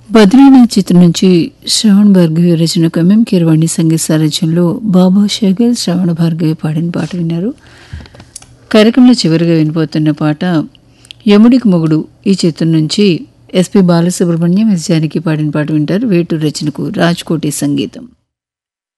బద్రీనాథ్ చిత్రం నుంచి శ్రవణ్ భార్గవి రచన ఎంఎం కీరవాణి సంగీత సారథ్యంలో బాబా షగల్ శ్రవణ భార్గవి పాడిన పాట విన్నారు. కార్యక్రమంలో చివరిగా వినిపోతున్న పాట యముడికి మొగుడు ఈ చిత్రం నుంచి ఎస్పి బాలసుబ్రహ్మణ్యం ఎస్ జానకి పాడిన పాట వింటారు. వేటూరు రచనకు రాజ్కోటి సంగీతం.